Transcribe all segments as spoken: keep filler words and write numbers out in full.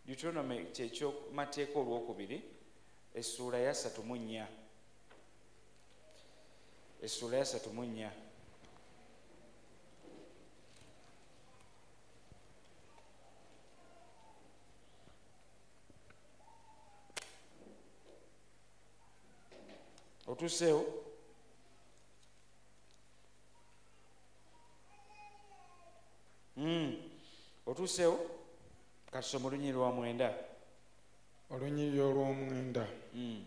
Deuteronomy kyekyo mateeka olwokubiri essuula ya ssatu mu nnya essuula ya ssatu mu nnya otuseewo mm. otuseewo katusoma olunyiri lwa mwenda olunyiri olw'omwenda mm.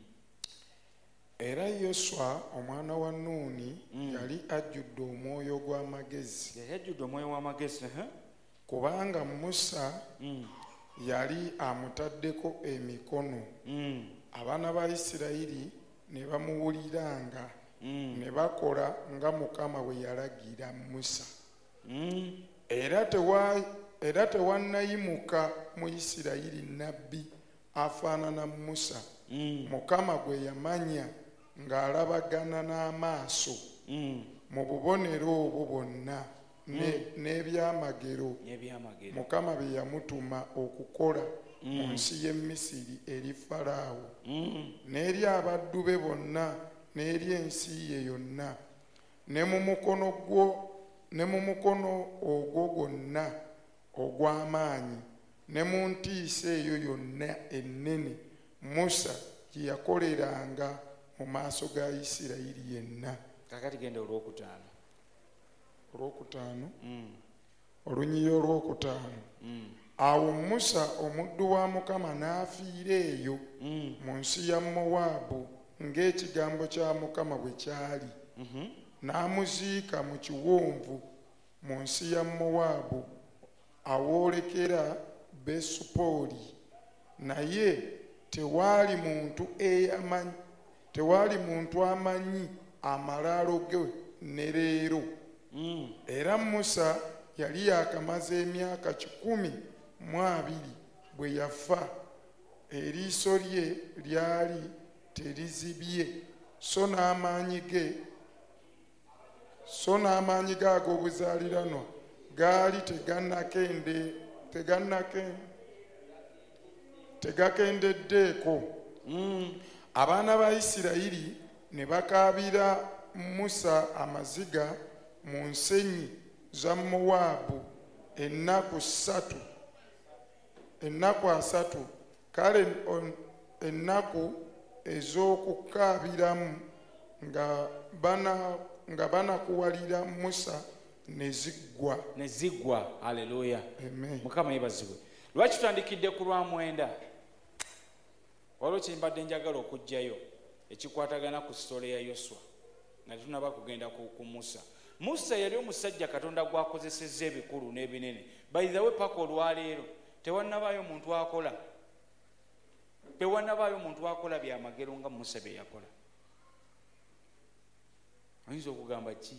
Era Yoswa omwana wa Nuuni mm. yali ajjudde omwoyo gw'amagezi yali ajjudde omwoyo w'amagezi uh-huh. kubanga Musa mm. yali amutaddeko emikono mm. abaana ba Isirayiri ne bamuwuliranga mm. ne bakola nga Mukama bwe yalagira Musa mm. era tewa era tewannayimuka mu Isirayiri nabbi afaanana Musa mm. Mukama gwe yamanya ng'alabagana n'amaaso mm. mu bubonero obwo bwonna n'ebyamagero n'ebyamagero Mukama bye yamutuma okukola mm. mu nsi y'e Misiri eri Falaawo mm. n'eri abaddu be bonna n'eri ensi ye yonna ne mu mukono gwo ne mu mukono ogwo gwonna ogw'amaanyi ne mu ntiisa eyo yonna ennene Musa gye yakoleranga mu maaso ga Isirayiri yenna. Kakati genda olwokutaano olwokutaano mm. olunyiri olwokutaano mm. awo Musa omuddu wa Mukama n'afiira eyo mm. mu nsi ya Mowaabu ng'ekigambo kya Mukama bwe kyali mm-hmm. n'amuziika mu kiwonvu mu nsi ya Mowaabu awoolekera Besupooli naye tewaali muntu eyamanyi tewaali muntu amanyi amalaalo ge ne leero mm. era Musa yali yakamaze emyaka kikumi mu abiri bwe yafa eriiso lye lyali terizibye so n'amaanyi ge so n'amaanyi ge ag'obuzaaliranwa gaali tegannakende tegannake tegakendeddeeko mm. abaana ba Isirayiri ne bakaabira Musa amaziga mu nsenyi za Mowaabu ennaku ssatu ennaku asatu kale ennaku ez'okukaabiramu nga bana nga banakuwalira Musa ne ziggwa ne ziggwa. Haleluya, amen. Mukama yebazibwe. Lwaki tutandikidde ku lwa mwenda? Waliwo kimbadde njagala okujjayo ekikwatagana ku sitole ya Yoswa nga tunaba kugenda ku, ku Musa. Musa yali omusajja Katonda gwakozesezza ebikulu n'ebinene. By the way, paka olwaleero tewannabaayo muntu akola tewannabaayo muntu akola byamagero nga Musa bye yakola. Oyinza okugamba ki?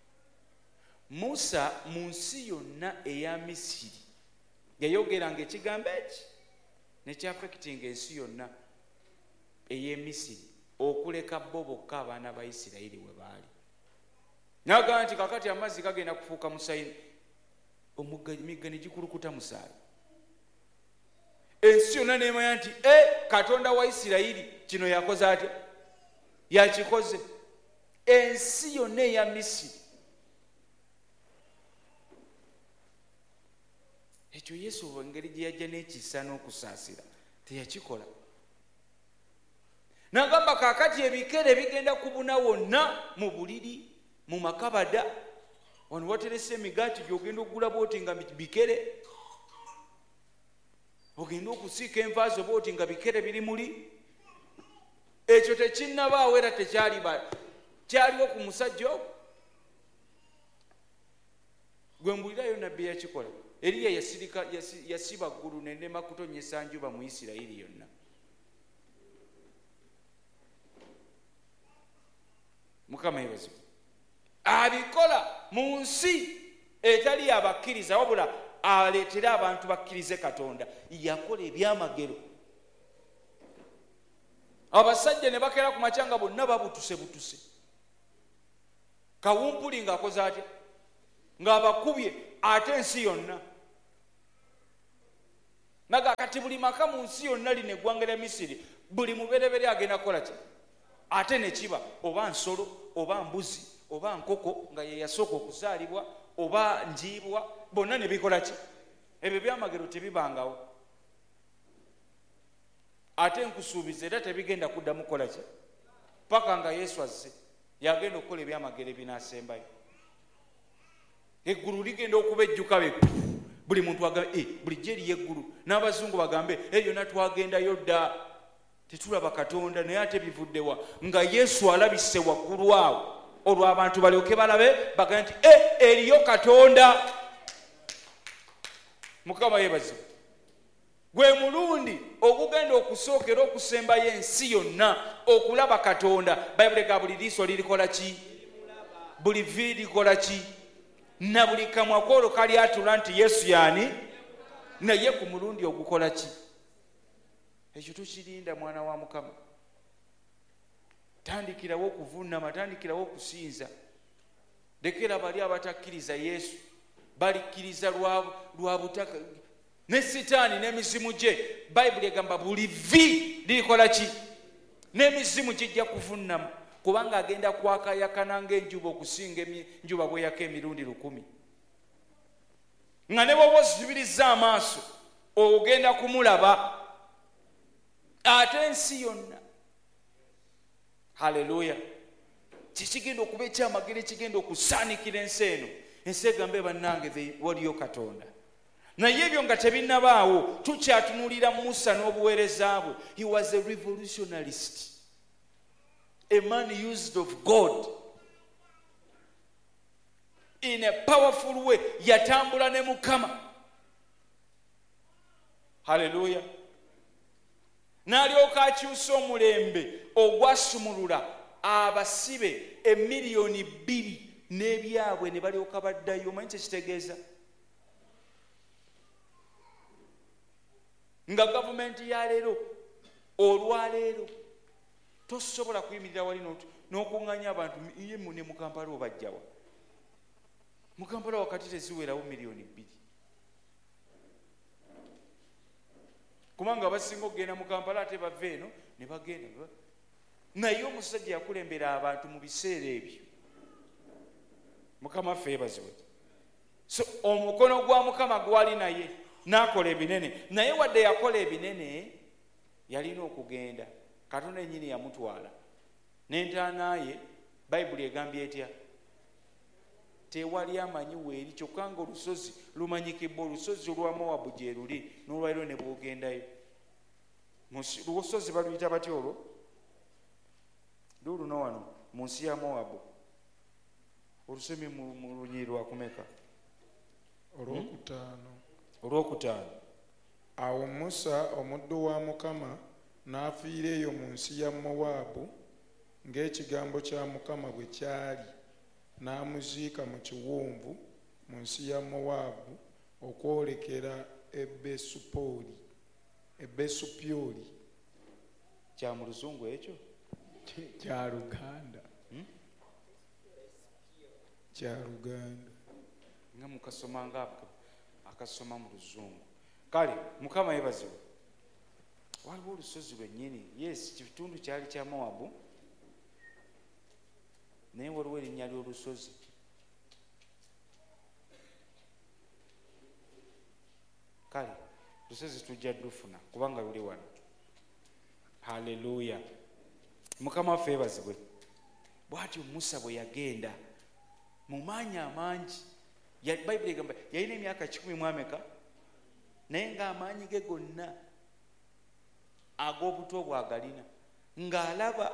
Musa mu nsi yonna eya Misiri yayogeranga ekigambo eki nekyafekitinga ensi yonna ey'e Misiri okuleka bo bokka abaana ba Isirayiri we baali. N'agamba nti kakati amazzi gagenda kufuuka musayini, emigga ne gikulukuta musaayi. Ensi yonna neemanya nti e Katonda wa Isirayiri kino yakoze atya? Yakikoze. Ensi yonna eya Misiri. Ekyo Yesu engeri gye yajja n'ekisa n'okusaasira teyakikola. N'agamba kaakati ebikere bigenda kubuna wonna mu buliri, mu makabada. Wano waterese emigaati gy'ogenda okugula booti nga bikere. Ogenda okusiika envaazo booti nga bikere biri muli. Ekyo tekinnabaawo era tekyali kyaliwo ku musajja ogwo. Gwe mbulirayo nabbi yakikola. Eriya yasirika yasiba ggulu n'enema kutonyesa njuba mu Isirayiri yonna. Mukama yebazibwe. Abikola mu nsi etali abakkiriza wabula aleetera abantu bakkirize Katonda. Yakola ebyamagero. Abasajja ne bakera ku macanga bonna babutuse butuse. Kawumpuli ng'akoze atya? Ng'abakubye ate ensi yonna. naga kati buli maka mu nsi yonna lino eggwanga lya Misiri buli muberebere agenda kukola ki ate ne kiba oba nsolo oba mbuzi oba nkoko nga ye yasooka okuzaalibwa oba njiibwa bonna ne bikola ki ebyo byamagero tebibangawo ate nkusuubiza era tebigenda kuddamu kukola ki paka nga Yesu azze yagenda okukola ebyamagero ebinaasembayo eggulu ligenda okuba ejjuka be buli muntu agambe e bulijjo eriyo eggulu n'abazungu bagambe e yonna twagendayo dda tetulaba Katonda naye ate bivuddewa nga Yesu alabise waggulu awo olwo abantu balyoke balabe bagambe nti e eriyo Katonda. Mukama yeebazibwe. Gwe mulundi ogugenda okusookera okusembayo ensi yonna okulaba Katonda. Bayibuli ga buli liiso lirikola ki buli vi likola ki na buli kamwa koolo kali atula nti Yesu yaani naye ku mulundi ogukola ki ekyo tukirinda mwana wa Mukama. Tandikirawo okuvuunama, tandikirawo okusinza. Lekera bali abatakkiriza Yesu balikkiriza lwa butaka ne sitaani n'emizimu gye. Bayibuli egamba buli vi lirikola ki n'emizimu gijja kuvuunama kubanga agenda kwakayakana ng'enjuba okusinga enjuba bweyaka emirundi lukumi. Nga ne bw'oba osibiriza amaaso ogenda kumulaba ate ensi yonna. Haleluya. Kikigenda okuba ekyamagero ekigenda okusaanikira ensi eno. Ensi egambe bannange waliyo Katonda. Naye ebyo nga tebinnabaawo tukyatunulira Musa n'obuweereza bwe. He was a revolutionarist. A man used of God in a powerful way. Yatambula ne Mukama. Haleluya. N'alyoka akyusa omulembe ogwasumulula abasibe emiliyoni bbiri n'ebyabwe ne balyoka baddayo. Omanyi kye kitegeeza? Nga gavumenti ya leero olwaleero tosobola kuyimirira wali n'okuŋŋanya abantu ye ne mu Kampala obajjawa. Mu Kampala wakati teziwerawo miliyoni bbiri. Kubanga abasinga okugenda mu Kampala ate bava eno ne bagenda. Naye omusajja yakulembera abantu mu biseera ebyo. Mukama ffe yeebazibwe. So omukono gwa Mukama gwali naye n'akola ebinene. Naye wadde yakola ebinene yalina okugenda. Katonda yennyini yamutwala n'entaana ye. Bayibuli egambye etya? Tewali amanyi weeri kyokka nga olusozi lumanyikibwa. Olusozi olwa Mowabu gye luli n'olwaliro ne bw'ogendayo. Olusozi baluyita batya olwo? Luno wano mu nsi ya Mowabu. Olusomye mu lunyiri lwa kumeka? Olwokutaano. Olwokutaano. Awo Musa omuddu wa Mukama n'afiira eyo mu nsi ya Mowabu ng'ekigambo kya Mukama bwe kyali, n'amuziika mu kiwonvu mu nsi ya Mowabu okwolekera e Besupoli. E Besupyoli. Kya mu Luzungu ekyo? Kya Luganda. Hmm? Kya Luganda. Nga mukasoma nga akasoma mu Luzungu. Kale Mukama yeebazibwe. Waliwo olusozi lwennyini. Yes, kitundu kyali kya Mowabu. Naye waliwo erinnya ly'olusozi. Kale lusozi tujja dufuna kubanga luli wano. Haleluya. Mukama waffe yeebazibwe. Bw'atyo Musa bwe yagenda mu maanyi amangi. Bayibuli egamba yalina emyaka kikumi mu ameka, naye ng'amaanyi ge gonna ag'obuto bwagalina, ng'alaba,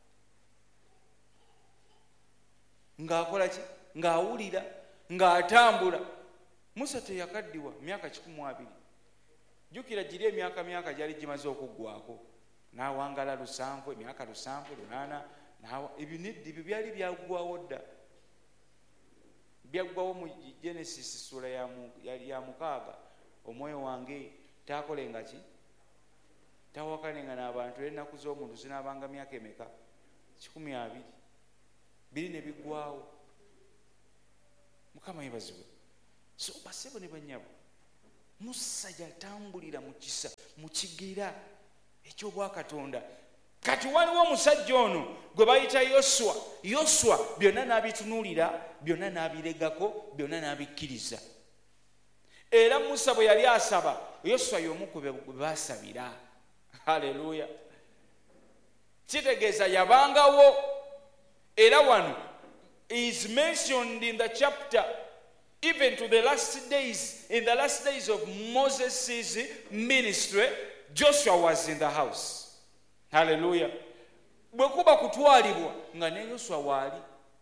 ng'akola ki, ng'awulira, ng'atambula. Musa teyakaddiwa myaka kikumi mu abiri. Jjukira giri emyaka myaka gyali gimaze okuggwako. N'awangala lusanvu, emyaka lusanvu, lunaana, ebiniddi byo byali byaggwawo dda. Byaggwawo mu Genesis sura ya mukaaga. Omwoyo wange taakolenga ki? Tawakanenga n'abantu ennaku z'omuntu zinaabanga myaka emeka? kikumi abiri. Biri ne biggwawo. Mukama yeebazibwe. So basebo ne bannyabo, Musa yatambulira mu kisa mu kigera eky'obwakatonda. Kati waliwo omusajja ono gwe bayita Yoswa. Yoswa byonna n'abitunuulira, byonna n'abiregako, byonna n'abikkiriza. Era Musa bwe yali asaba, Yoswa y'omu ku be baasabira. Haleluya. Kitegeeza yabangawo. Era wano is mentioned in the chapter even to the last days. In the last days of Moses' ministry, Joshua was in the house. Hallelujah. Bwe kuba kutwalibwa nga ne Yoswa waali.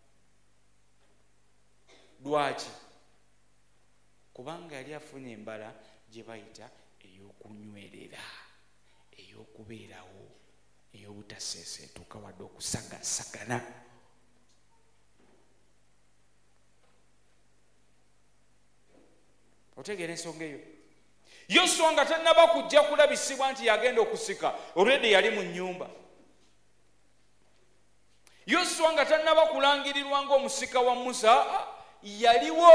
Lwaki? Kubanga yali afunye embala gye bayita ey'okunywerera, ey'okubeerawo, ey'obutaseeseetuka wadde okusagasagana. Otegeera ensonga eyo? Yoswa nga tannaba kujja kulabisibwa nti yagenda okusika, already yali mu nnyumba. Yoswa nga tannaba kulangirirwa ng'omusika wa Musa, yaliwo.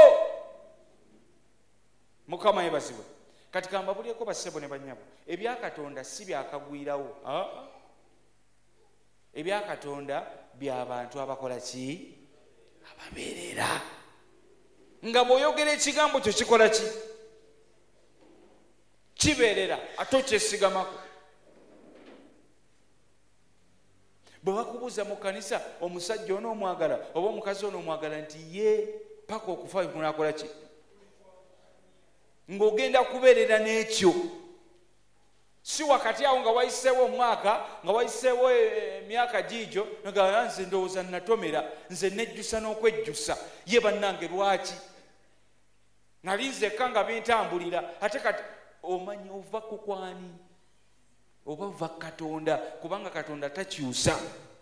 Mukama yebazibwe. Kati kambabulyeko bassebo ne bannyabo, ebyakatonda si byakagwirawo. Ebyakatonda by'abantu abakola ki? Ababeerera. Nga bw'oyogera ekigambo kyo kikola ki? Kibeerera, ate okyesigamako. Bwe bakubuuza mu kkanisa omusajja ono omwagala oba omukazi ono omwagala nti ye paka okufa kunakola ki? Ng'ogenda kubeerera n'ekyo. Si wakati awo nga wayiseewo omwaka, nga wayiseewo emyaka giigyo, nga nze ndowooza natomera, nze nejjusa n'okwejjusa. Ye bannange lwaki? Nali nzekka nga bintambulira, ate kati omanyi ova ku kwani? Oba ova Katonda, kubanga Katonda takyusa.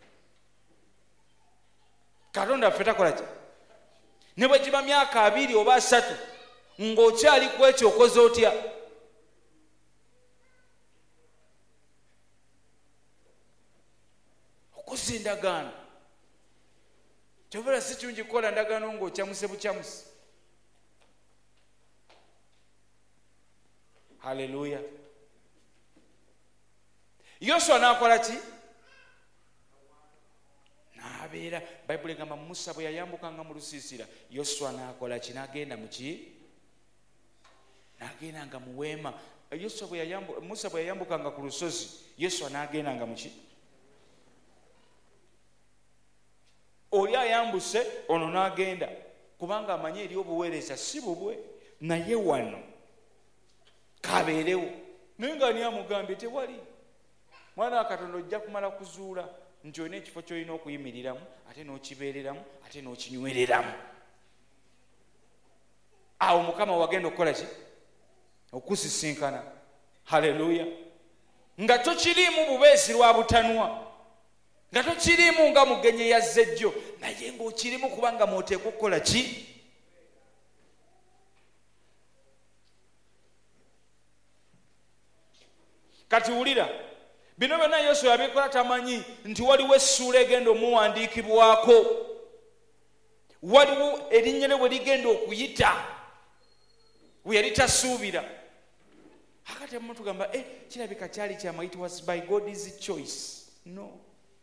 Katonda ffe takola ki? Ne bwe giba myaka abiri oba asatu, ng'okyali ku ekyo okoze otya? Okoze endagaano. Kyovera si kirungi kukola ndagaano ng'okyamuse bukyamuse. Haleluya. Yoswa n'akola ki? N'abeera. Bayibuli egamba Musa bwe yayambukanga mu lusiisira, Yoswa n'akola ki? N'agenda mu ki? N'agendanga mu weema. Yoswa bwe yayambu Musa bwe yayambukanga ku lusozi, Yoswa n'agendanga mu ki? Oli ayambuse, ono n'agenda, kubanga amanyi eri obuweereza si bubwe, naye wano kabeerewo. Naye nga ani amugambye tewali. Mwana wa Katonda ojja kumala kuzuula nti olina ekifo ky'olina okuyimiriramu, ate n'okibeereramu, ate n'okinywereramu. Awo Mukama wagenda okukola ki? Okusisinkana. Haleluya. Nga tokiriimu bubeezi lwa butanwa, nga tokiriimu nga mugenye yazze jjo, naye ng'okirimu kubanga mw'oteekwa okukola ki? Kati wulira, bino byonna Yoswa yabikola tamanyi nti waliwo essuula egenda omuwandiikibwako, waliwo erinnya lye bwe ligenda okuyita, bwe yali tasuubira. Akati abamu tugamba eh, kirabika kyali kyama, it was by God's choice. No.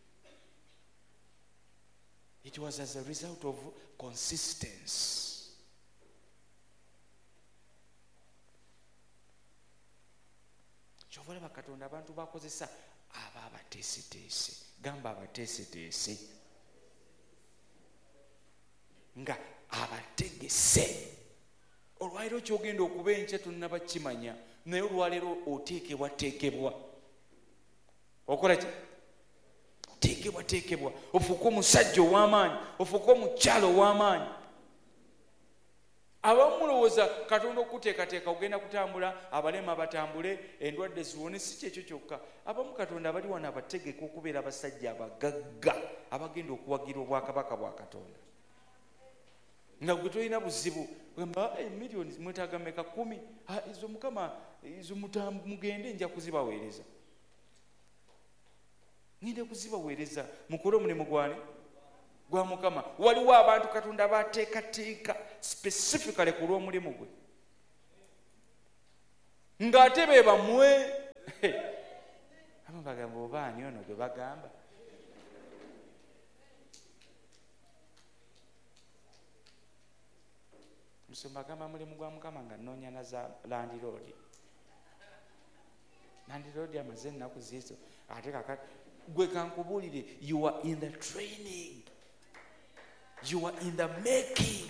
It was as a result of consistency. Kyovola bakatonda abantu bakozesa aba abateeseteese. Gamba abateeseteese. Nga abategese. Olwaleero kyogenda okuba enkya tonnaba kimanya, naye olwaleero oteekebwa teekebwa. Okola ki? Teekebwa teekebwa. Ofuuka omusajja ow'amaanyi, ofuuka omukyalo ow'amaanyi. Abamu mulowooza Katonda okuteekateeka ogenda kutambula, abalema batambule, endwadde ziwone. Si kyekyo kyokka. Abamu Katonda abali wano abategeka okubeera abasajja abagagga abagenda okuwagira obwakabaka bwa Katonda. Nga gwe tolina buzibu, gamba emiliyoni mwetaaga meka kumi, izo Mukama izo mugende nja kuzibaweereza. Ngende kuzibaweereza mukole omulimu gwane gwa Mukama. Waliwo abantu Katonda bateekateeka specifically ku lw'omulimu gwe. ng'ate be bamwe abo bagamba obaani ono gwe bagamba. Musumba agamba mulimu gwa Mukama nga nnoonya na za landiroodi. Landiroodi amaze ennaku ziizo ate kakati gwe kankubuulire, you are in the training, you are in the making.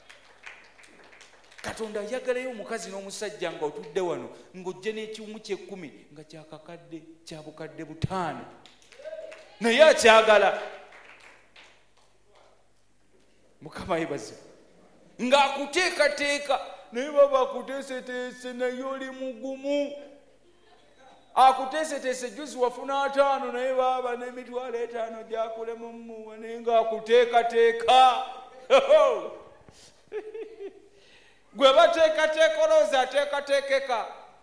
Katonda ayagalayo omukazi n'omusajja nga otudde wano ng'ojje n'ekiwumu ky'ekkumi nga kyakakadde kya bukadde butaano naye akyagala. Mukama yeebazibwe. Ng'akuteekateeka naye baba akuteeseteese naye oli mugumu. Akuteeseteese juzi wafuna ataano naye baba n'emitwalo etaano gyakulemu mmuwa naye ng'akuteekateeka. Gwe bateekateeka olowooza ateekateekeka.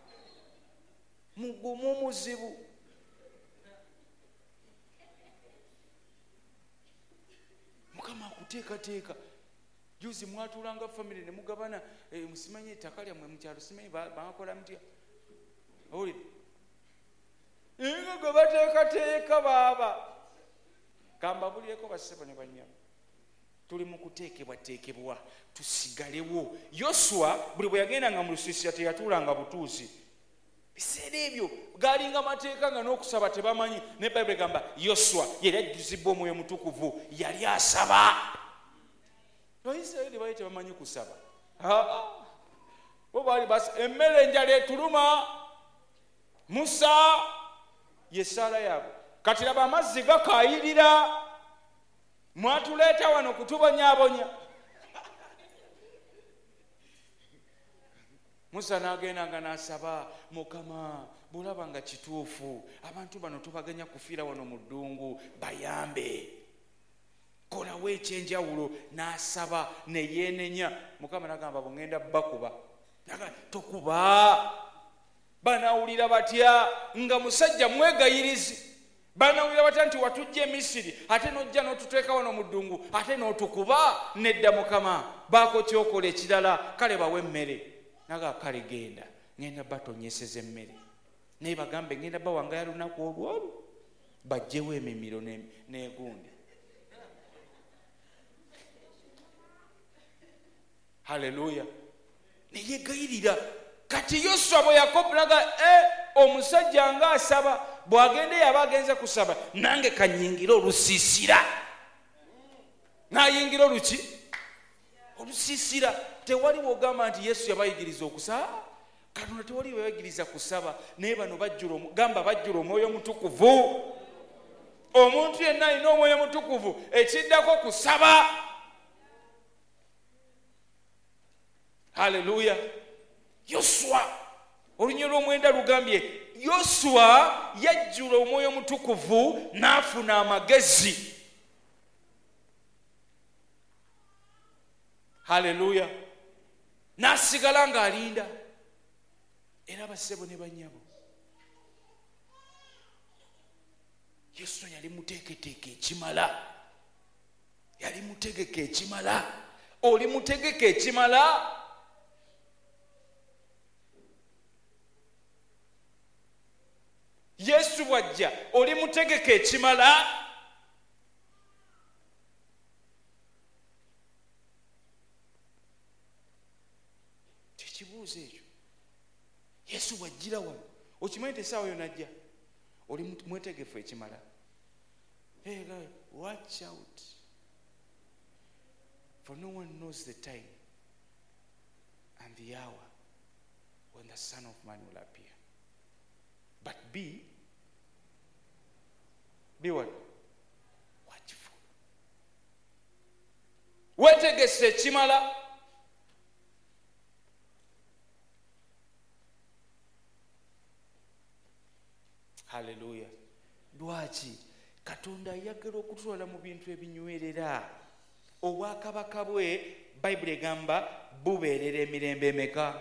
Mugumu muzibu. Mukama akuteekateeka. Juzi mwatuulanga famire ne mugabana musimanyi ettaka lyammwe mu kyalo simanyi bakola mutya owulire nga gwe bateekateeka baaba. Kambabulyeko bassebo ne bannyabo, tuli mu kuteekebwateekebwa tusigalewo. Yoswa buli bwe yagendanga mu lusiisira teyatuulanga butuuzi. Biseera ebyo gaalinga mateeka nga n'okusaba tebamanyi. Ne Bayibuli egamba Yoswa yali ajjuzibwa Omwoyo Mutukuvu, yali asaba. Abayisirayiri baali tebamanyi kusaba. Bo baali basi emmere enjala etuluma, Musa ye ssaala yaabwe. Kati laba amazzi gakaayirira, mwatuleeta wano kutubonyaabonya. Musa n'agendanga n'asaba, Mukama bulaba nga kituufu abantu bano tubaganya kufiira wano mu ddungu, bayambe, kolawo ekyenjawulo. N'asaba ne yeenenya. Mukama n'agamba bwengenda bakuba. Tokuba. Banaawulira batya nga musajja mwegayirizi? Banaawulira batya nti watujja e Misiri ate n'ojja n'otuteeka wano mu ddungu ate n'otukuba? Nedda Mukama, baako kyokola ekirala, kale bawe emmere. Naga kale genda, ngenda batonyeseza emmere. Naye bagambe ngenda bawangaya lunaku olwolu, bajjewo emimiro n'egundi. Haleluya. Neyegayirira. Kati Yoswa bwe yakopulaga e omusajja nga asaba, bw'agende yaba agenze kusaba, nange kanyingira olusiisira. N'ayingira oluki? Olusiisira. Tewali wogamba nti Yesu yabayigiriza okusaba. Katonda tewali bayigiriza kusaba. Naye bano bajjula gamba bajjula Omwoyo Mutukuvu. Omuntu yenna alina Omwoyo Mutukuvu ekiddako kusaba. Haleluya. Yoswa olunyiro lw'omwenda lugambye Yoswa yajjula Omwoyo Mutukuvu n'afuna amagezi. Haleluya. N'asigala ng'alinda. Era bassebo ne bannyabo, Yoswa yali muteeketeeke ekimala. Yali mutegeke ekimala. Oli mutegeke ekimala? Yesu bw'ajja oli mutegeke ekimala? Tekibuuzo ekyo. Yesu bw'ajjira wano okimanyi nti essaawa yonna ajja oli mwetegefu ekimala. Hey guys, watch out, for no one knows the time and the hour when the Son of Man will appear. But be, be what? Watchful. Wetegese ekimala. Haleluya. Lwaki? Katonda ayagala okutwala mu bintu ebinywerera. Obwakabaka bwe Bayibuli egamba bubeerera emirembe emeka?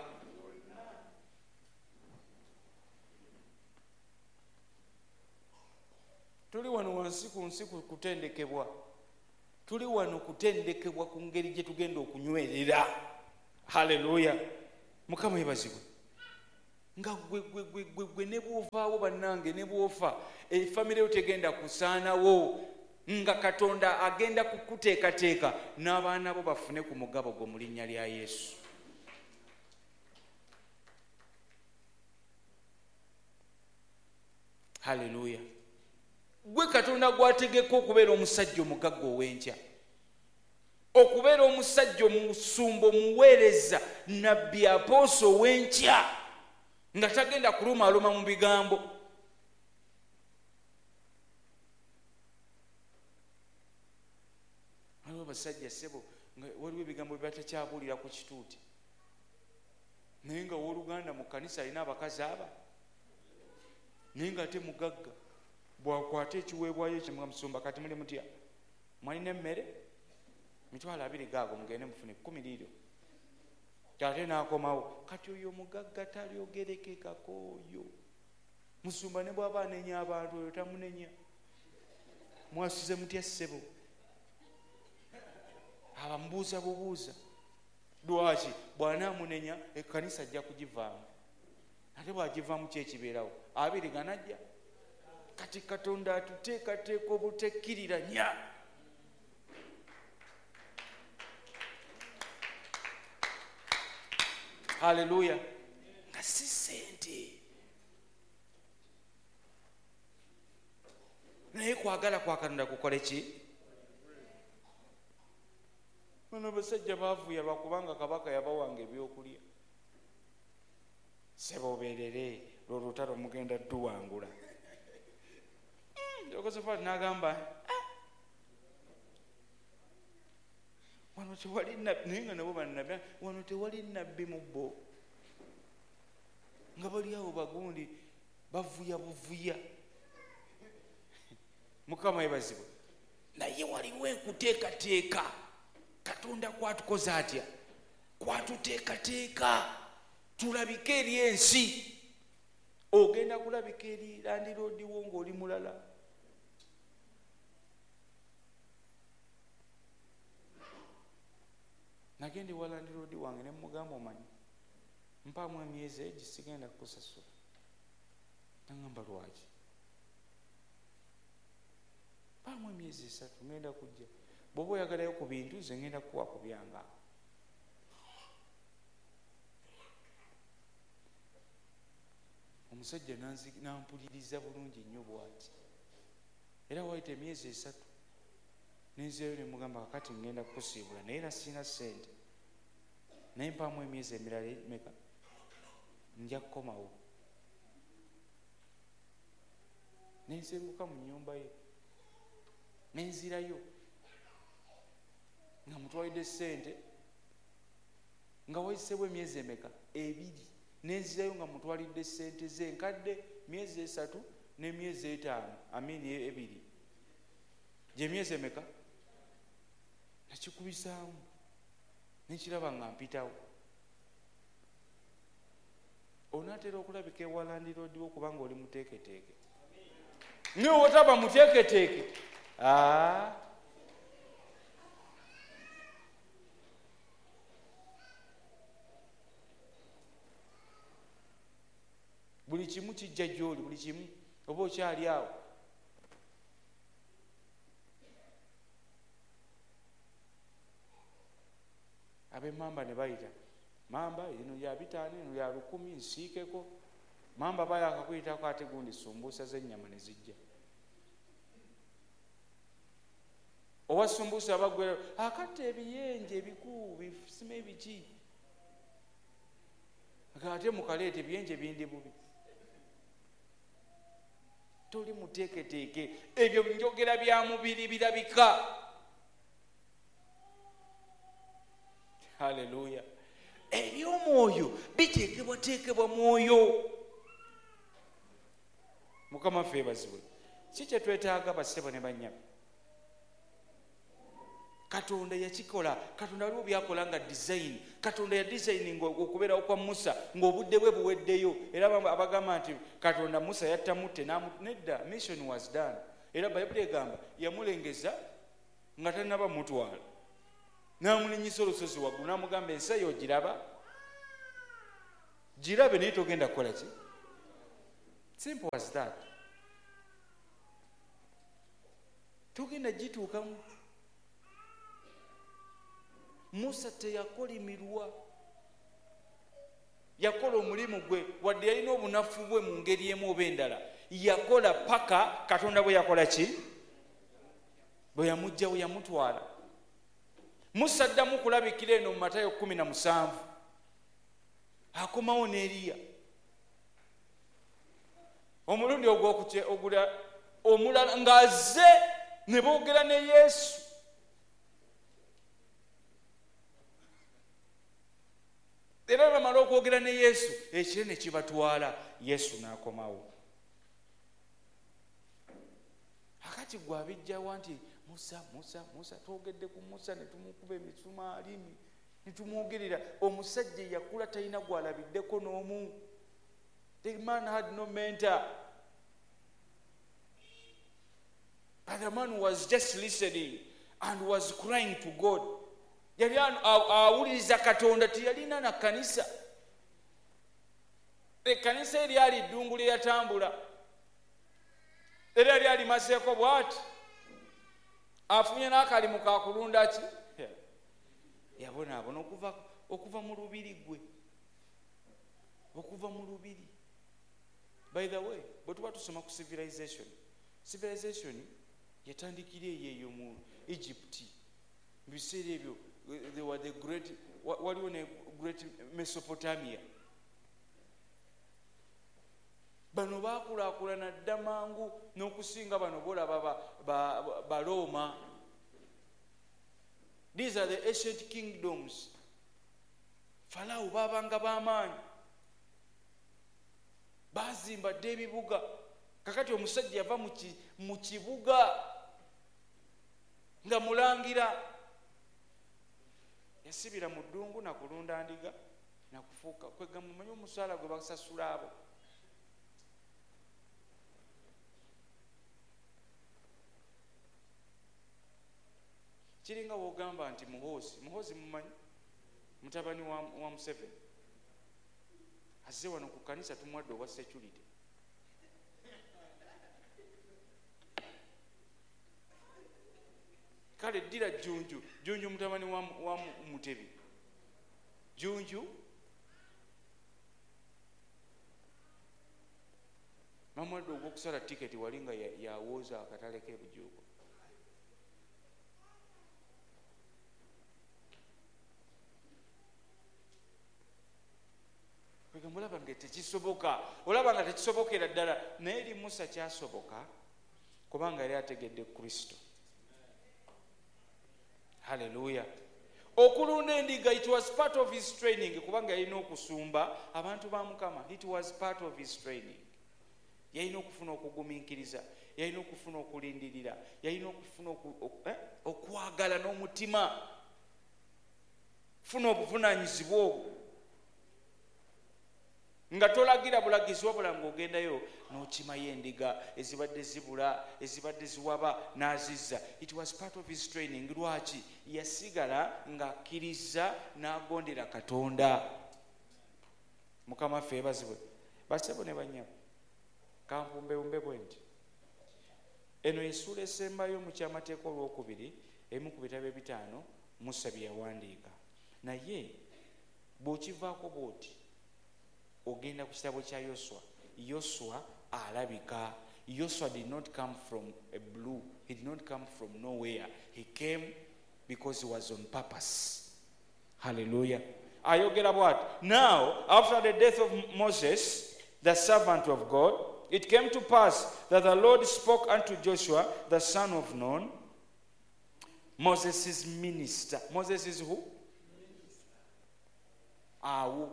Tuli wano wansi ku nsi kutendekebwa. Tuli wano kutendekebwa ku ngeri gye tugenda okunywerera. Haleluya. Mukama yebazibwe. nga gwe gwe gwe gwe gwe ne bw'ovaawo bannange ne bw'ofa efamire yo tegenda kusaanawo nga Katonda agenda kukuteekateeka n'abaana bo bafune ku mugabo gwo mu linnya lya Yesu. Haleluya. Gwe Katonda gwategeka okubeera omusajja omugagga ow'enkya, okubeera omusajja omusumba omuweereza nabbi apooso ow'enkya nga tagenda kulumaaluma mu bigambo. Waliwo basajja ssebo nga waliwo ebigambo bye batakyabuulira ku kituuti, naye nga w'oluganda mu kkanisa alina abakazi aba, naye nga ate mugagga. Bwakwata ekiweebwayo ekyo nga musumba kati muli mutya, mwalina emmere mitwalo abiri gaago mugende mufune kkumi liiro, ate n'akomawo. Kati oyo mugagga talyogerekekako oyo. Musumba ne bw'aba anenya abantu oyo tamunenya. Mwasuze mutya ssebo? Abamubuuza bubuuza. Lwaki? Bw'anaamunenya ekkanisa ajja kugivaamu, ate bw'agivaamu ki ekibeerawo? Abiri ganajja. Kati Katonda atuteekateeka obutekkiriranya. Haleluya. Nga si ssente, naye kwagala kwa Katonda kukole ki? Bano basajja baavuya lwakubanga kabaka yabawanga ebyokulya. Seba obeerere lw'olutalo mugenda tuwangula. Yokosafati n'agamba wano tewali nabbi, naye nga nabo bannabbi, wano tewali nabbi mu bo, nga bali awo bagundi bavuya buvuya. Mukama yebazibwe. Naye waliwo enkuteekateeka. Katonda kwatukoze atya? Kwatuteekateeka tulabike eri ensi. Ogenda kulabika eri landiroodiwo ng'oli mulala. Nagende wa landiroodi wange ne mugamba omanyi mpaamu emyezi egi sigenda kukusasula. Nagamba lwaki? Mpaamu emyezi esatu ngenda kujja, bw'oba oyagalayo ku bintu ze ngenda kukuwa ku byange. Omusajja nampuliriza bulungi nnyo bw'ati, era wayita emyezi esatu nenzeeyo ne mugamba kakati ngenda kukusiibula, naye era sina ssente, naye mpaamu emyezi emirala emeka nja kukomawo. Nensenguka mu nnyumba ye nenzirayo nga mutwalidde ssente, nga wayiseewo emyezi emeka? Ebiri. Nenzirayo nga mutwalidde ssente ze nkadde myezi esatu n'emyezi etaano, amini ebiri, gye myezi emeka? Nakikubisaamu nekiraba nga mpitawo. Onaatera okulabika ewa landiroodi wo kubanga oli muteeketeeke. Naye otaba muteeketeeke, aa buli kimu kijja gy'oli, buli kimu. Oba okyali awo ab'emmamba ne bayita, mamba eno ya bitaano, eno ya lukumi, nsiikeko. Mamba bayaka kuyitako, ate gundi sumbuusa z'ennyama ne zijja. Owa sumbuusa abagwera akatta ebiyenje ebikuu bisima ebiki, ate mukaleeta ebiyenje bindi bubi. Toli muteeketeeke, ebyo njogera bya mubiri birabika. Haleluya. Eby'omwoyo biteekebwateekebwa mwoyo. Mukama ffe bazibwe. Si kye twetaaga bassebo ne bannyabo. Katonda yakikola. Katonda waliwo byakola nga design. Katonda ya designing okubeerawo kwa Musa ng'obudde bwe buweddeyo, era abagamba nti Katonda Musa yattamutte nedda, mission was done. Era Bayibuli egamba yamulengeza nga tannaba mutwala, n'amulinyisa olusozi waggulu n'amugamba ensi eyo ogiraba. girabe naye togenda kukola ki? Simple as that. Togenda gituukamu. Musa teyakolimirwa, yakola omulimu gwe wadde yalina obunafu bwe mu ngeri emu oba endala, yakola paka Katonda bwe yakola ki? Bwe yamujja we yamutwala. Musa addamu kulabikira eno mu Matayo kumi na musanvu, akomawo ne Eriya. Omulundi ogwokugula omulala ng'azze ne boogera ne Yesu. Era bamala okwogera ne Yesu, ekire ne kibatwala, Yesu n'akomawo. Akati gwe abijjawa nti Musa, Musa, Musa, twogedde ku Musa ne tumukuba emisumaali ne tumwogerera. Omusajja yakula talina gwalabiddeko n'omu. The man had no mentor. But the man was just listening and was crying to God. Yali awuliriza Katonda, tiyalina na kanisa. Ekkanisa eryali ddungu lye yatambula era lyali maseeko bw'ati, afunye n'akalimu ka kulunda ki? Yabonaabona okuva okuva mu lubiri gwe, okuva mu lubiri. By the way, bwe tuba tusoma ku civilization, civilization yatandikira eyo mu Egypt. Mu biseera ebyo they were the great, waliwo ne great Mesopotamia. Bano baakulaakulana dda mangu n'okusinga bano bolaba ba Roma. These are the ancient kingdoms. Farao baabanga b'amaanyi, baazimba dda ebibuga. Kakati omusajja yava mu kibuga nga mulangira, yasibira mu ddungu na kulunda ndiga na kufuuka kwega mumanyi omusaala gwe basasula abo. Kiringa wogamba nti Muhoozi, Muhoozi mumanyi mutabani wa, wa Museveni azze wano ku kanisa tumwadde obwa security. Kale ddira Jjunju, Jjunju mutabani wa, wa Mutebi, Jjunju mamwadde ogw'okusala tiketi wali nga yawooza akatale k'ebujuuko. Mulaba nga tekisoboka, olaba nga tekisobokera ddala, naye eri Musa kyasoboka kubanga yali ategedde Kristo. Haleluya. Okulunda endiga, it was part of his training, kubanga yalina okusumba abantu ba Mukama. It was part of his training. Yalina okufuna okugumiikiriza, yalina okufuna okulindirira, yalina okufuna okwagala n'omutima, funa obuvunaanyizibwa obwo. Nga tolagira bulagizi wabula ng'ogendayo n'okimayo endiga ezibadde zibula, ezibadde ziwaba n'azizza. It was part of his training. Lwaki? Yasigala ng'akkiriza n'agondera Katonda. Mukama ffe ebazibwe. Basebo ne bannyabo, kampumbewumbe bwe nti eno essuula esembayo mu kyamateeka olwokubiri emu ku bitabo ebitaano Musa bye yawandiika. Naye bw'okivaako bw'oti ogenda ku kitabo kya Yoswa. Yoswa alabika. Yoswa did not come from a blue. He did not come from nowhere. He came because he was on purpose. Hallelujah. Ayogera bw'ati. Now, after the death of Moses, the servant of God, it came to pass that the Lord spoke unto Joshua, the son of Nun, Moses' minister. Moses is who? Awo.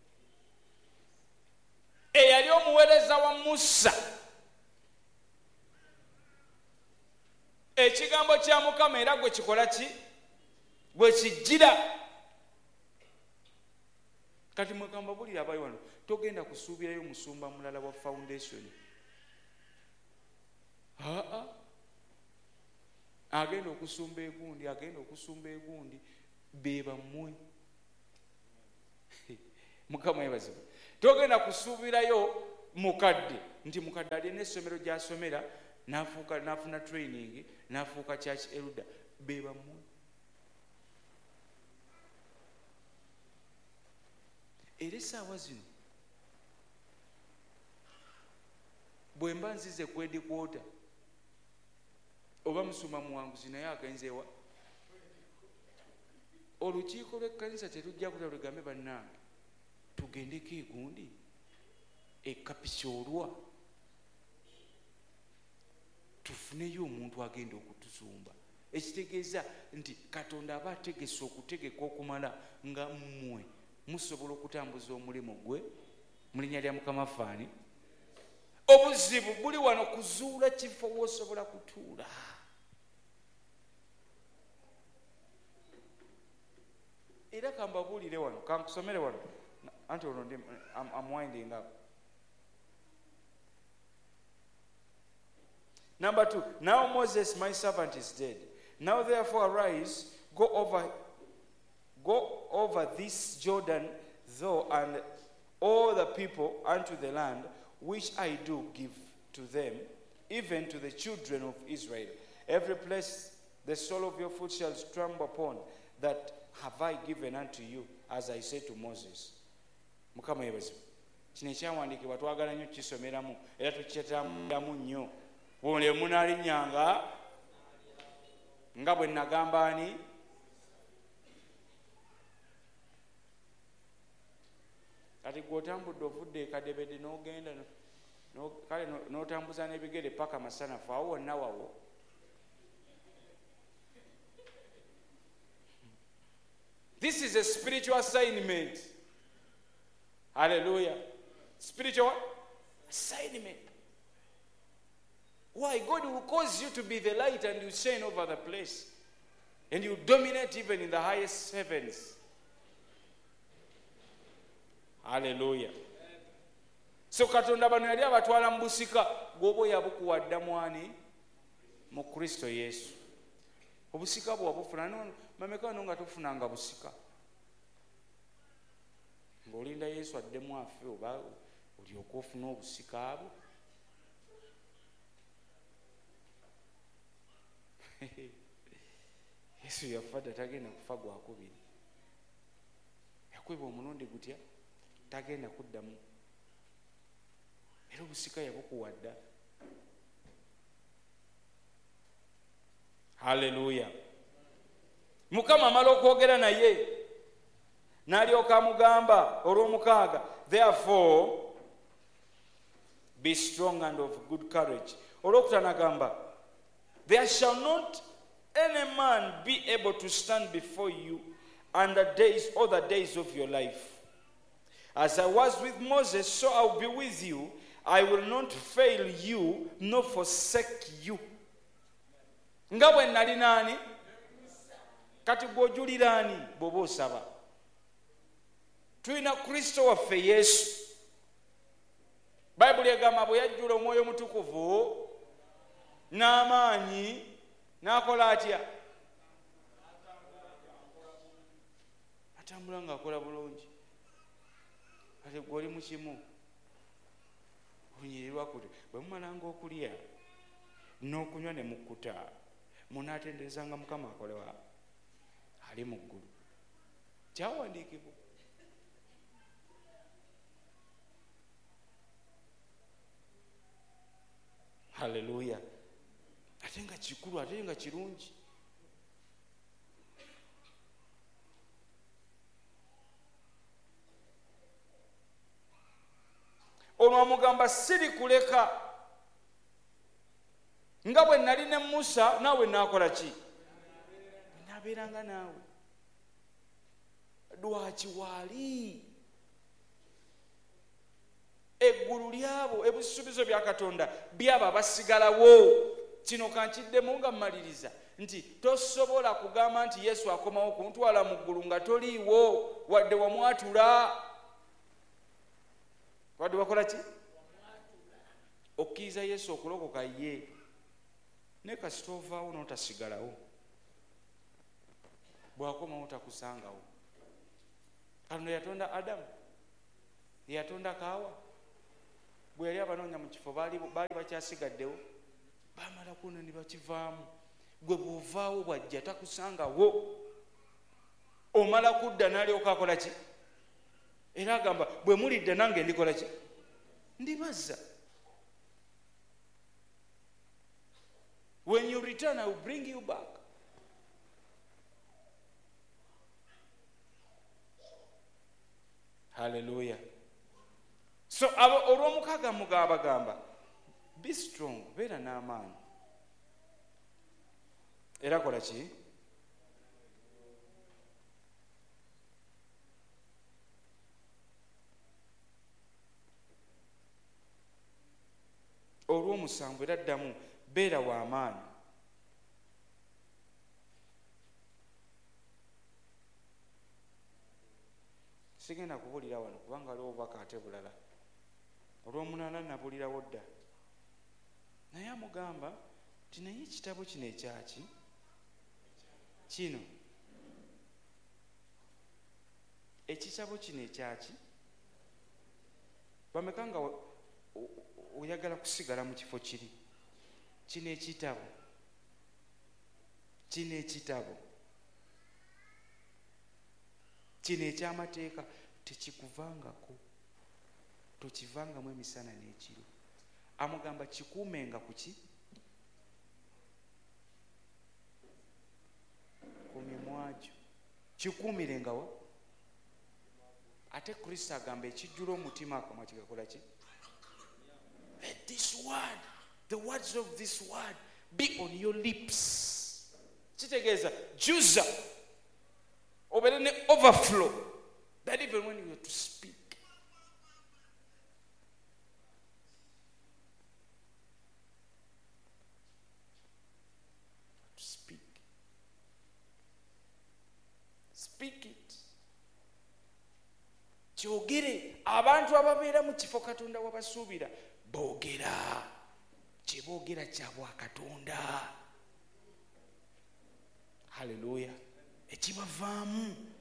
Eyali omuweereza wa Musa. Ekigambo kya Mukama era gwe kikola ki? Gwe kijjira. Kati mwekamba bulira abali wano, togenda kusuubirayo musumba mulala wa foundation. Aa. Agenda okusumba egundi, agenda okusumba egundi, be bammwe. Mukama yebazibu. Togenda kusuubirayo mukadde nti mukadde alina essomero gy'asomera n'afuuka n'afuna training n'afuuka church elder. Be bammwe. Era essaawa zino bwe mba nzize kwedi kwota oba musuma muwanguzi naye agenzeewa olukiiko lw'ekkanisa terujja kuta lugambe bannange tugendeko egundi ekapisoolwa tufuneyo omuntu agenda okutuzumba. Ekitegeeza nti Katonda aba ategese okutegeka okumala nga mmwe musobola okutambuza omulimu gwe mu linnya lya Mukama Faani. Obuzibu buli wano kuzuula kifo w'osobola kutuula. Era kambabuulire wano kankusomere wano anti olwo ndi I'm winding up. Number two, now Moses my servant is dead. Now therefore arise, go over go over this Jordan, thou and all the people unto the land which I do give to them, even to the children of Israel. Every place the sole of your foot shall trample upon, that have I given unto you, as I said to Moses. Mukama yebazibu. Kino ekyawandiikibwa twagala nnyo kisomeramu era tukyetambulamu nnyo. Bw'ole munaalinnyanga nga bwe nagamba ani kati gw'otambudde ovudde ekadebede n'ogenda kale n'otambuza n'ebigere paka masanafu awo wonna wawo. This is a spiritual assignment. Hallelujah. Spiritual assignment. Why? God will cause you to be the light and you shine over the place. And you dominate even in the highest heavens. Hallelujah. So Katonda bano yali abatwala mu busika gwobo yabukuwadda mwani mu Kristo Yesu. Obusika bwo wabufuna no mameka no nga tufunanga busika. Ng'olinda Yesu addemu afe oba olyoka ofuna obusika abo. Yesu yafadda tagenda kufa gwakubiri. Yakweba omulundi gutya tagenda kuddamu. Era obusika yabukuwadda. Hallelujah. Mukama amala okwogera naye n'alyoka amugamba olw'omukaaga, therefore be strong and of good courage. Olwokutaano agamba, there shall not any man be able to stand before you and the days, all the days of your life. As I was with Moses, so I will be with you. I will not fail you, nor forsake you. Nga bwe nali nani? Kati gw'ojulira ani bw'oba osaba? Tulina Kristo waffe Yesu. Bayibuli egamba bwe yajjula Omwoyo Mutukuvu n'amaanyi n'akola atya? Atambula ng'akola bulungi. Kati gwe oli mu kimu onyirirwa kuti bwe mumalanga okulya n'okunywa ne mukkuta munaatenderezanga Mukama akolewa ali mu ggulu. Kyawandiikibwa. Hallelujah. Ate nga kikulu, ate nga kirungi. Ono amugamba siri kuleka nga bwe nali ne Musa naawe naakola ki? Naabeeranga naawe. Lwaki waali eggulu lyabo ebisuubizo bya Katonda byabo abasigalawo. Kino kankiddemu nga mmaliriza nti tosobola kugamba nti Yesu akomawo kuntwala mu ggulu nga toliiwo wadde wamwatula. Wadde wakola ki? Okkiriza Yesu okulokoka ye. Ne kasita ovaawo n'otasigalawo. Bw'akomawo takusangawo. Katonda yatonda Adamu yatonda kaawa bwe yali abanoonya mu kifo baali bakyasigaddewo, bamala kuno ne bakivaamu. Gwe bw'ovaawo bwajja takusangawo, omala kudda n'alyoka akola ki? Era agamba bwe mulidde nange ndikola ki? Ndibazza. When you return, I will bring you back. Hallelujah. So olw'omukaaga mugamba gamba be strong, beera n'amaanyi. Era kola ki? Olw'omusanvu era ddamu beera w'amaanyi. Sigenda kubulira wano kubanga waliwo obubaka ate bulala. Olw'omunaana nabulirawo dda. Naye amugamba nti naye ekitabo kino ekyaki kino ekitabo kino ekyaki bameka nga oyagala kusigala mu kifo kiri. Kino ekitabo kino ekitabo kino ekyamateeka tekikuvangako, tokivangamu emisana n'ekiro. Amugamba kikuumenga ku ki? Ku mimwa gyo. Kikuumirenga wa? Ate Kristo agamba ekijjula omutima akamwa kigakola ki? Let this word, the words of this word be on your lips. Kitegeeza juza obeere ne overflow that even when you are to speak, to speak speak it. Kyogere. Abantu ababeera mu kifo Katonda wabasuubira boogera, kye boogera kya bwa Katonda. Haleluya. Ekibavaamu